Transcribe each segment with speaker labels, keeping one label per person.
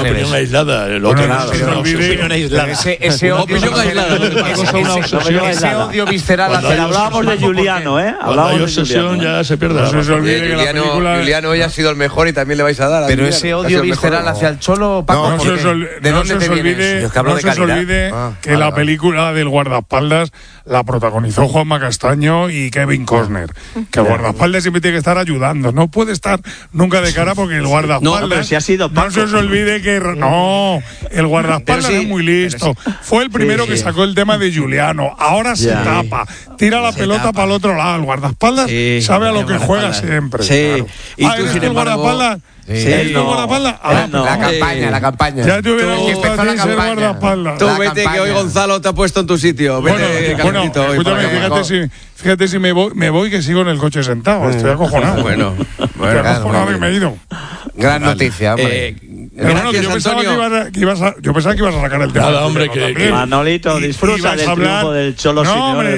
Speaker 1: opinión aislada. El otro es una opinión aislada.
Speaker 2: Ese odio visceral.
Speaker 3: Hablábamos de Juliano, ¿eh?
Speaker 1: Cuando hay obsesión ya se pierde.
Speaker 4: No se olvide que la película... Juliano hoy ha sido el mejor y también le vais a dar.
Speaker 2: Pero ese odio visceral hacia el Cholo, Paco,
Speaker 3: no se os olvide que la película del guardaespaldas la protagonizó Juanma Castaño y Kevin Costner. Que el guardaespaldas siempre tiene que estar ayudando. No puede estar nunca de cara porque el guardaespaldas... No se os olvide que... No, el guardaespaldas es muy listo. Fue el primero que sacó el tema de Juliano. Ahora se tapa. Tira la pelota para el otro lado. El guardaespaldas sabe a lo que juega siempre.
Speaker 2: Sí.
Speaker 3: Claro. ¿Eres el guardaespaldas?
Speaker 2: Sí,
Speaker 4: guardaespaldas? La campaña.
Speaker 3: Ya te hubiera gustado ser guardaespaldas.
Speaker 2: Tú vete, que hoy Gonzalo te ha puesto en tu sitio. Vete,
Speaker 3: bueno, escúchame, fíjate si me voy que sigo en el coche sentado. Estoy acojonado. Estoy acojonado y me he ido.
Speaker 4: Gran noticia, hombre.
Speaker 3: Gracias, yo pensaba que ibas a sacar el tema.
Speaker 1: Nada, hombre, que
Speaker 5: Manolito, disfruta del triunfo del Cholo Simeone.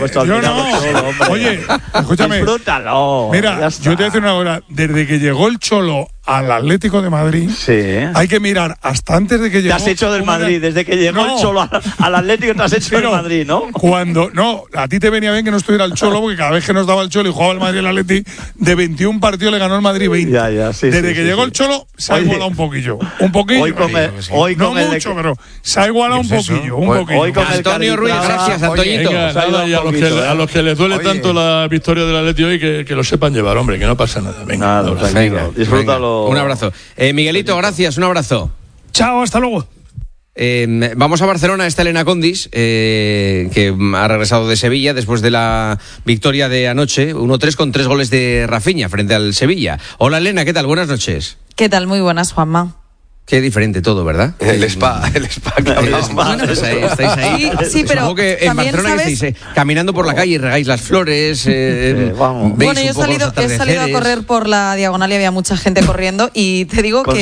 Speaker 3: Oye, escúchame.
Speaker 5: Disfrútalo.
Speaker 3: Mira, yo te voy a decir una cosa. Desde que llegó el Cholo al Atlético de Madrid, hay que mirar hasta antes de que llegó.
Speaker 5: Te has hecho del Madrid, desde que llegó el Cholo al Atlético te has hecho del Madrid, ¿no?
Speaker 3: A ti te venía bien que no estuviera el Cholo, porque cada vez que nos daba el Cholo y jugaba el Madrid el Atlético, de 21 partidos le ganó el Madrid 20. Desde que llegó el Cholo se ha igualado un poquillo.
Speaker 5: Hoy
Speaker 3: no mucho, pero se ha igualado un poquillo.
Speaker 2: Hoy con Antonio Ruiz, gracias, Antoñito.
Speaker 1: A los que les duele tanto la victoria del Atlético hoy, que lo sepan llevar, hombre, que no pasa nada. Venga,
Speaker 5: disfrútalo.
Speaker 2: Un abrazo. Miguelito, gracias, un abrazo.
Speaker 3: Chao, hasta luego.
Speaker 2: Vamos a Barcelona. Está Elena Condis, que ha regresado de Sevilla después de la victoria de anoche, 1-3 con 3 goles de Rafinha frente al Sevilla. Hola Elena, ¿qué tal? Buenas noches.
Speaker 6: ¿Qué tal? Muy buenas, Juanma.
Speaker 2: Qué diferente todo, ¿verdad?
Speaker 4: El spa que hablamos.
Speaker 2: Bueno, estáis ahí.
Speaker 6: Sí, pero
Speaker 2: supongo que en Barcelona estáis caminando por la calle y regáis las flores.
Speaker 6: Bueno, yo he salido a correr por la diagonal y había mucha gente corriendo y te digo que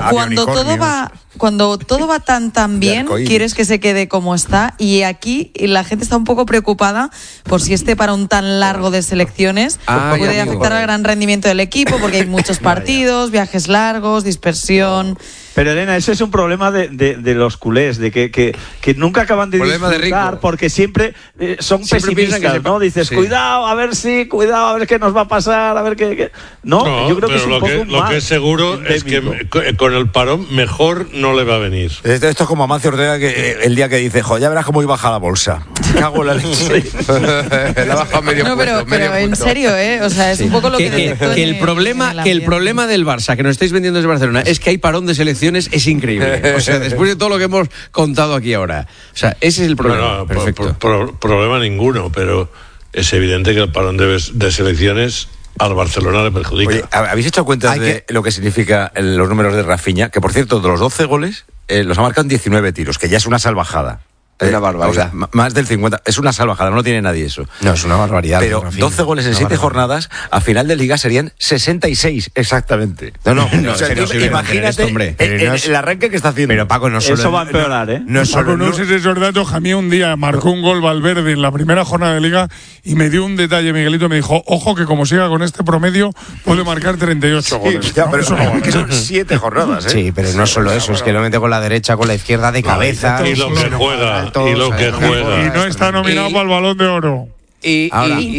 Speaker 6: cuando todo va tan bien, quieres que se quede como está, y aquí la gente está un poco preocupada por si este parón tan largo de selecciones puede afectar al gran rendimiento del equipo, porque hay muchos partidos, viajes largos, dispersión.
Speaker 5: Pero Elena, ese es un problema de los culés, de que nunca acaban de disfrutar, porque siempre son pesimistas, ¿no? Dices, cuidado, a ver qué nos va a pasar, a ver qué. No, yo creo que es un poco
Speaker 7: lo que es seguro es que con el parón mejor no le va a venir.
Speaker 8: Esto es como Amancio Ortega, que el día que dice, ya verás cómo iba a bajar la bolsa. Cago en la leche.
Speaker 4: La baja medio punto.
Speaker 6: Pero en serio, o sea, es un poco lo que
Speaker 2: el problema del Barça, que nos estáis vendiendo desde Barcelona, es que hay parón de selecciones. Es increíble. O sea, después de todo lo que hemos contado aquí ahora. O sea, ese es el problema.
Speaker 7: No,
Speaker 2: perfecto.
Speaker 7: Problema ninguno, pero es evidente que el parón de selecciones al Barcelona le perjudica.
Speaker 8: Oye, ¿habéis hecho cuenta de lo que significa los números de Rafinha? Que, por cierto, de los 12 goles, los ha marcado en 19 tiros, que ya es una salvajada.
Speaker 4: Una barbaridad.
Speaker 8: O sea, más del 50. Es una salvajada, no tiene nadie eso.
Speaker 4: No, es una barbaridad.
Speaker 8: Pero 12 goles en 7 jornadas, a final de liga serían 66, exactamente.
Speaker 4: No,
Speaker 8: o sea, imagínate el arranque que está haciendo.
Speaker 4: Pero Paco, no solo...
Speaker 5: Eso va a empeorar, ¿eh?
Speaker 3: No sé si esos datos. A mí un día marcó un gol Valverde en la primera jornada de liga y me dio un detalle, Miguelito, me dijo, ojo que como siga con este promedio puede marcar 38 goles.
Speaker 8: Ya, pero eso es que son 7 jornadas, ¿eh?
Speaker 4: Sí, pero no solo eso, es que lo mete con la derecha, con la izquierda, de cabeza.
Speaker 7: Y lo que juega.
Speaker 3: Y no está nominado para el Balón de Oro.
Speaker 6: Y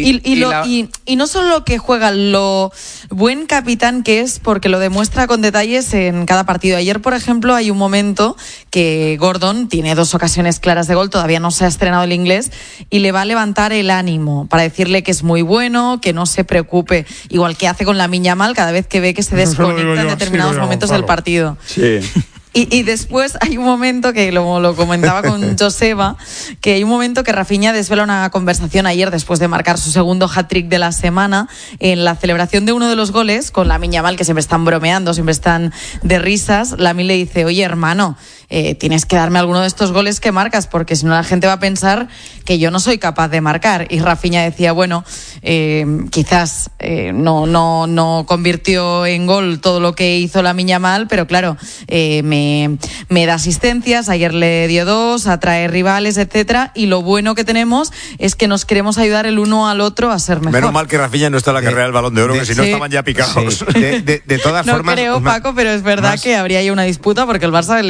Speaker 6: no solo lo que juega, lo buen capitán que es, porque lo demuestra con detalles en cada partido. Ayer, por ejemplo, hay un momento que Gordon tiene 2 ocasiones claras de gol, todavía no se ha estrenado el inglés, y le va a levantar el ánimo para decirle que es muy bueno, que no se preocupe, igual que hace con Lamine Yamal cada vez que ve que se desconecta en determinados momentos del partido.
Speaker 5: Sí.
Speaker 6: Y después hay un momento que lo comentaba con Joseba, que hay un momento que Rafinha desvela una conversación ayer después de marcar su segundo hat-trick de la semana en la celebración de uno de los goles con Lamine Yamal, que siempre están bromeando, siempre están de risas. Lamine le dice, oye hermano, tienes que darme alguno de estos goles que marcas, porque si no la gente va a pensar que yo no soy capaz de marcar. Y Rafinha decía, bueno, quizás no convirtió en gol todo lo que hizo Lamine Yamal, pero claro, me da asistencias, ayer le dio 2, atrae rivales, etcétera, y lo bueno que tenemos es que nos queremos ayudar el uno al otro a ser mejor.
Speaker 8: Menos mal que Rafinha no está en la carrera del Balón de Oro, que si no estaban ya picados.
Speaker 4: De todas formas...
Speaker 6: No creo, Paco, pero es verdad que habría ahí una disputa, porque el Barça